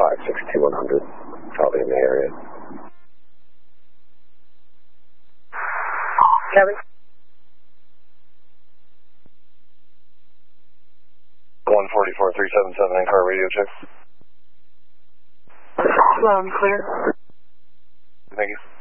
562-100, probably in the area. Kevin? 144-377 in-car radio check. Loud and clear. Thank you.